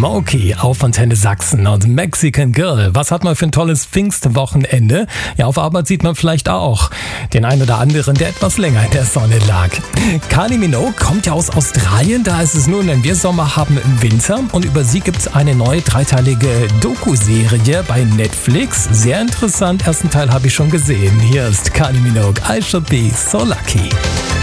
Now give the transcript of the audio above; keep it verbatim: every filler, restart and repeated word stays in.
Smokey auf Antenne Sachsen und Mexican Girl. Was hat man für ein tolles Pfingstwochenende? Ja, auf Arbeit sieht man vielleicht auch den einen oder anderen, der etwas länger in der Sonne lag. Kylie Minogue kommt ja aus Australien, da ist es nun, wenn wir Sommer haben, im Winter. Und über sie gibt es eine neue dreiteilige Doku-Serie bei Netflix. Sehr interessant, ersten Teil habe ich schon gesehen. Hier ist Kylie Minogue, I Should Be So Lucky.